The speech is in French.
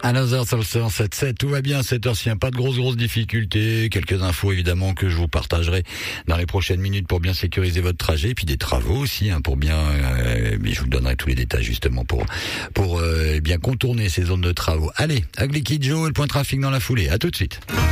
À 9h sur le 107.7, tout va bien à cette heure-ci, pas de grosses difficultés, quelques infos évidemment que je vous partagerai dans les prochaines minutes pour bien sécuriser votre trajet, et puis des travaux aussi, pour bien, mais je vous donnerai tous les détails justement pour bien contourner ces zones de travaux. Allez, Ugly Kid Joe et le point trafic dans la foulée, à tout de suite.